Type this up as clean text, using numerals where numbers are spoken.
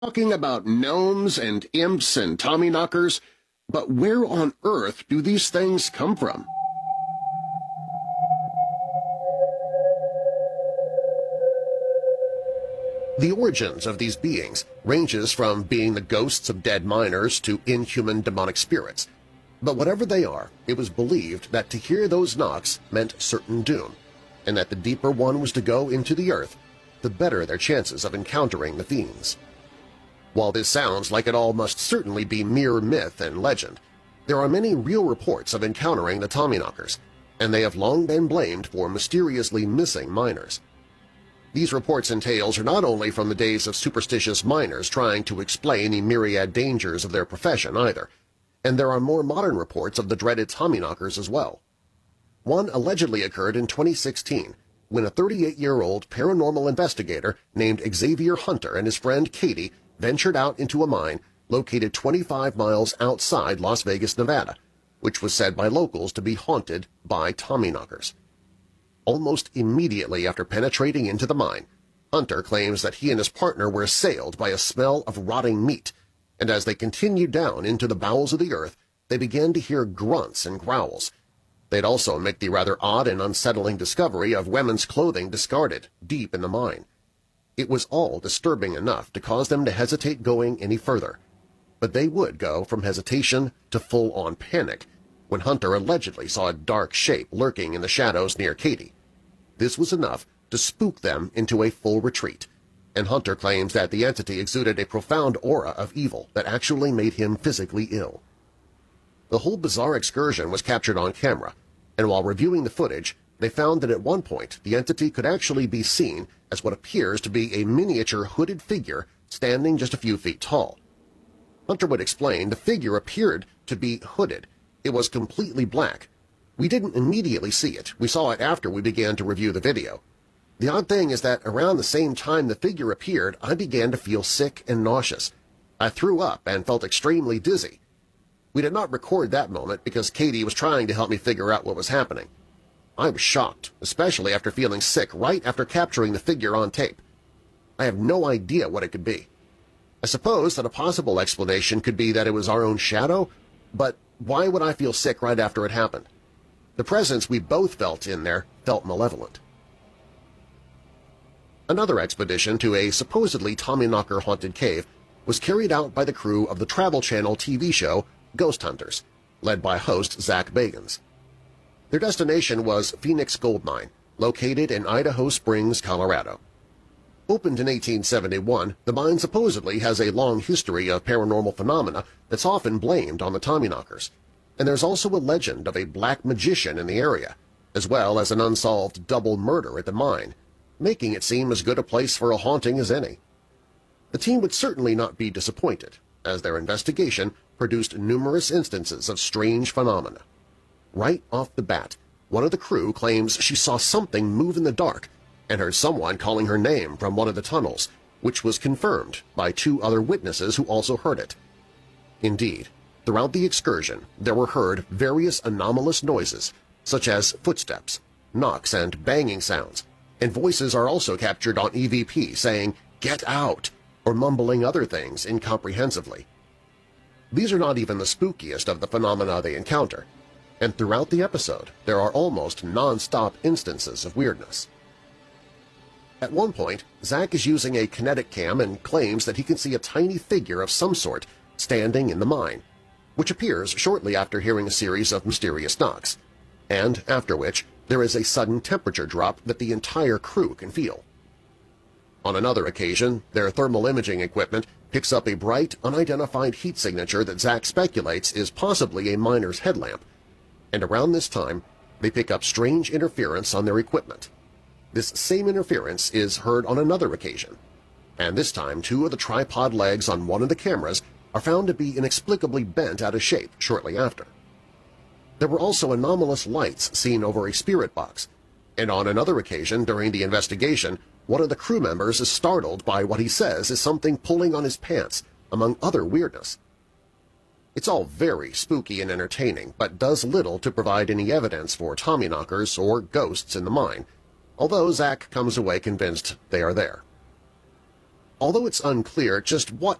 talking about gnomes and imps and Tommyknockers, but where on earth do these things come from? The origins of these beings ranges from being the ghosts of dead miners to inhuman demonic spirits. But whatever they are, it was believed that to hear those knocks meant certain doom, and that the deeper one was to go into the earth, the better their chances of encountering the fiends. While this sounds like it all must certainly be mere myth and legend, there are many real reports of encountering the Tommyknockers, and they have long been blamed for mysteriously missing miners. These reports and tales are not only from the days of superstitious miners trying to explain the myriad dangers of their profession either, and there are more modern reports of the dreaded Tommyknockers as well. One allegedly occurred in 2016 when a 38-year-old paranormal investigator named Xavier Hunter and his friend Katie ventured out into a mine located 25 miles outside Las Vegas, Nevada, which was said by locals to be haunted by Tommyknockers. Almost immediately after penetrating into the mine, Hunter claims that he and his partner were assailed by a smell of rotting meat, and as they continued down into the bowels of the earth, they began to hear grunts and growls. They'd also make the rather odd and unsettling discovery of women's clothing discarded deep in the mine. It was all disturbing enough to cause them to hesitate going any further. But they would go from hesitation to full-on panic when Hunter allegedly saw a dark shape lurking in the shadows near Katie. This was enough to spook them into a full retreat, and Hunter claims that the entity exuded a profound aura of evil that actually made him physically ill. The whole bizarre excursion was captured on camera, and while reviewing the footage, they found that at one point the entity could actually be seen as what appears to be a miniature hooded figure standing just a few feet tall. Hunter would explain the figure appeared to be hooded. It was completely black. We didn't immediately see it. We saw it after we began to review the video. The odd thing is that around the same time the figure appeared, I began to feel sick and nauseous. I threw up and felt extremely dizzy. We did not record that moment because Katie was trying to help me figure out what was happening. I was shocked, especially after feeling sick right after capturing the figure on tape. I have no idea what it could be. I suppose that a possible explanation could be that it was our own shadow, but why would I feel sick right after it happened? The presence we both felt in there felt malevolent. Another expedition to a supposedly Tommyknocker-haunted cave was carried out by the crew of the Travel Channel TV show Ghost Hunters, led by host Zach Bagans. Their destination was Phoenix Gold Mine, located in Idaho Springs, Colorado. Opened in 1871, the mine supposedly has a long history of paranormal phenomena that's often blamed on the Tommyknockers, and there's also a legend of a black magician in the area, as well as an unsolved double murder at the mine, making it seem as good a place for a haunting as any. The team would certainly not be disappointed, as their investigation produced numerous instances of strange phenomena. Right off the bat, one of the crew claims she saw something move in the dark and heard someone calling her name from one of the tunnels, which was confirmed by two other witnesses who also heard it. Indeed, throughout the excursion there were heard various anomalous noises, such as footsteps, knocks, and banging sounds, and voices are also captured on EVP saying, "Get out!" or mumbling other things incomprehensibly. These are not even the spookiest of the phenomena they encounter, and throughout the episode there are almost non-stop instances of weirdness. At one point, Zach is using a kinetic cam and claims that he can see a tiny figure of some sort standing in the mine, which appears shortly after hearing a series of mysterious knocks, and after which there is a sudden temperature drop that the entire crew can feel. On another occasion, their thermal imaging equipment picks up a bright, unidentified heat signature that Zach speculates is possibly a miner's headlamp, and around this time they pick up strange interference on their equipment. This same interference is heard on another occasion, and this time two of the tripod legs on one of the cameras are found to be inexplicably bent out of shape shortly after. There were also anomalous lights seen over a spirit box, and on another occasion during the investigation, one of the crew members is startled by what he says is something pulling on his pants, among other weirdness. It's all very spooky and entertaining, but does little to provide any evidence for Tommyknockers or ghosts in the mine, although Zach comes away convinced they are there. although it's unclear just what